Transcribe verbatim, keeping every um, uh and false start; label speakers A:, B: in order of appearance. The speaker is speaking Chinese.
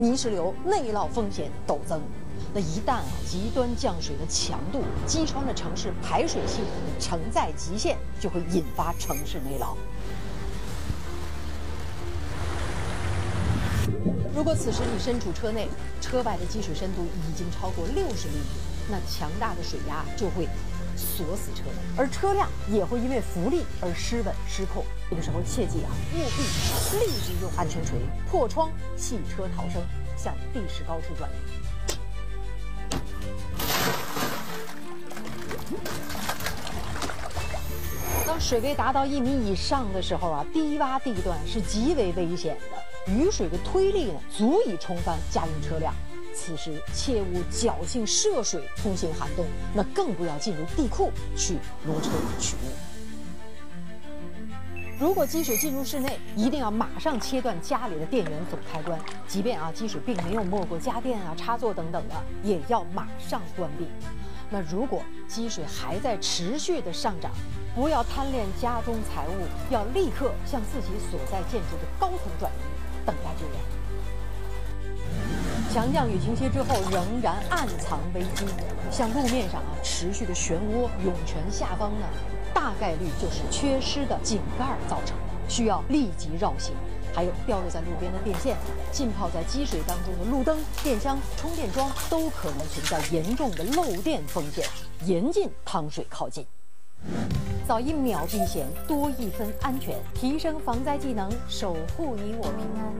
A: 泥石流、内涝风险陡增。那一旦啊极端降水的强度击穿了城市排水系统的承载极限，就会引发城市内涝。如果此时你身处车内，车外的积水深度已经超过六十厘米，那强大的水压就会锁死车辆，而车辆也会因为浮力而失稳失控。这个时候切记啊，务必立即用安全锤破窗弃车逃生，向地势高处转移。当水位达到一米以上的时候啊，低洼地段是极为危险的，雨水的推力呢足以冲翻家用车辆。此时切勿侥幸涉水通行涵洞，那更不要进入地库去挪车取物。如果积水进入室内，一定要马上切断家里的电源总开关，即便啊积水并没有没过家电啊、插座等等的，也要马上关闭。那如果积水还在持续的上涨，不要贪恋家中财物，要立刻向自己所在建筑的高层转移，等待救援。强降雨停歇之后，仍然暗藏危机。像路面上啊持续的漩涡、涌泉下方呢，大概率就是缺失的井盖造成的，需要立即绕行。还有掉落在路边的电线、浸泡在积水当中的路灯、电箱、充电桩，都可能存在严重的漏电风险，严禁趟水靠近。早一秒避险，多一分安全，提升防灾技能，守护你我平安。